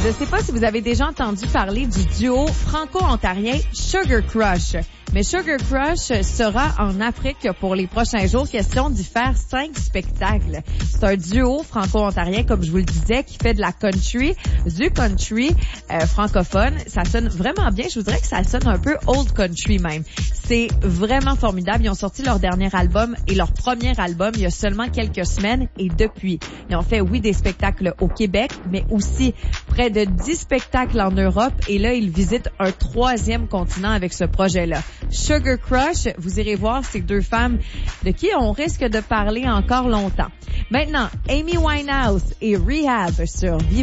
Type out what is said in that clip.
Je ne sais pas si vous avez déjà entendu parler du duo franco-ontarien Sugar Crush. Mais Sugar Crush sera en Afrique pour les prochains jours. Question d'y faire 5 spectacles. C'est un duo franco-ontarien, comme je vous le disais, qui fait de la country, du country francophone. Ça sonne vraiment bien. Je voudrais que ça sonne un peu old country même. C'est vraiment formidable. Ils ont sorti leur dernier album et leur premier album il y a seulement quelques semaines. Et depuis, ils ont fait, oui, des spectacles au Québec, mais aussi près de 10 spectacles en Europe. Et là, ils visitent un 3e continent avec ce projet-là. Sugar Crush, vous irez voir ces 2 femmes de qui on risque de parler encore longtemps. Maintenant, Amy Winehouse et Rehab sur Vivre.